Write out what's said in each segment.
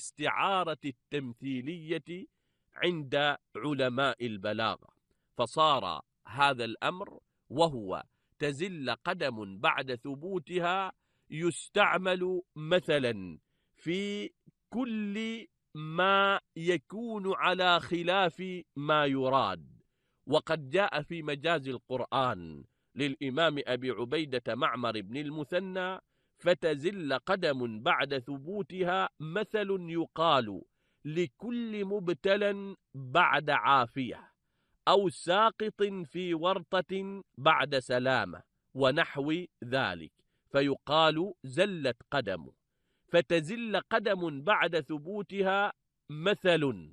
بالاستعارة التمثيلية عند علماء البلاغة، فصار هذا الأمر وهو تزل قدم بعد ثبوتها يستعمل مثلا في كل ما يكون على خلاف ما يراد. وقد جاء في مجاز القرآن للإمام أبي عبيدة معمر بن المثنى: فتزل قدم بعد ثبوتها مثل يقال لكل مبتلى بعد عافية، أو ساقط في ورطة بعد سلامة، ونحو ذلك، فيقال زلت قدمه. فتزل قدم بعد ثبوتها مثل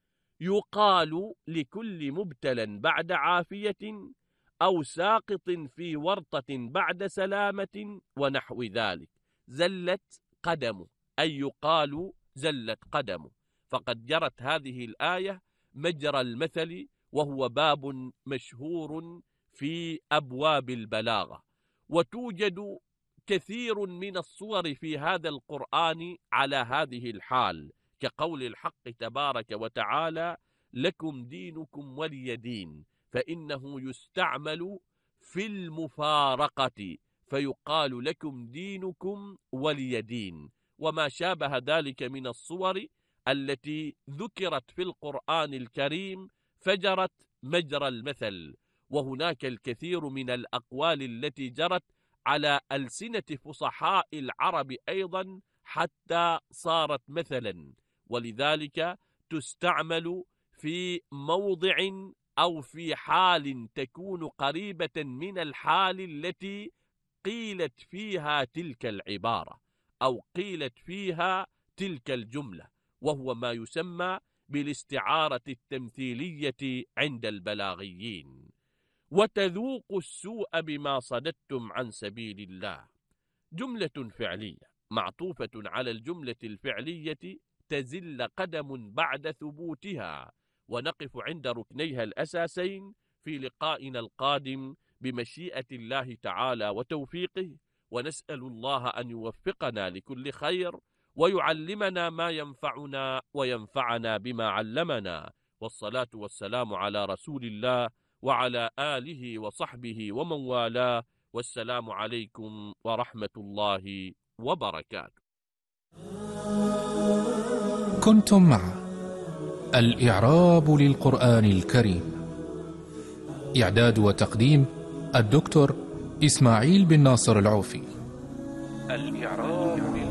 يقال لكل مبتلى بعد عافية، أو ساقط في ورطة بعد سلامة، ونحو ذلك. زلت قدمه أي يقال زلت قدمه. فقد جرت هذه الآية مجرى المثل، وهو باب مشهور في أبواب البلاغة. وتوجد كثير من الصور في هذا القرآن على هذه الحال، كقول الحق تبارك وتعالى: لكم دينكم ولي دين، فإنه يستعمل في المفارقة فيقال لكم دينكم ولي دين، وما شابه ذلك من الصور التي ذكرت في القرآن الكريم فجرت مجرى المثل. وهناك الكثير من الأقوال التي جرت على ألسنة فصحاء العرب أيضا حتى صارت مثلا، ولذلك تستعمل في موضع أو في حال تكون قريبة من الحال التي قيلت فيها تلك العبارة أو قيلت فيها تلك الجملة، وهو ما يسمى بالاستعارة التمثيلية عند البلاغيين. وتذوقوا السوء بما صددتم عن سبيل الله، جملة فعلية معطوفة على الجملة الفعلية تزل قدم بعد ثبوتها. ونقف عند ركنيها الأساسين في لقائنا القادم بمشيئة الله تعالى وتوفيقه، ونسأل الله أن يوفقنا لكل خير ويعلمنا ما ينفعنا وينفعنا بما علمنا. والصلاة والسلام على رسول الله وعلى آله وصحبه ومن والاه، والسلام عليكم ورحمة الله وبركاته. كنتم مع الإعراب للقرآن الكريم، إعداد وتقديم الدكتور إسماعيل بن ناصر العوفي. الإعراب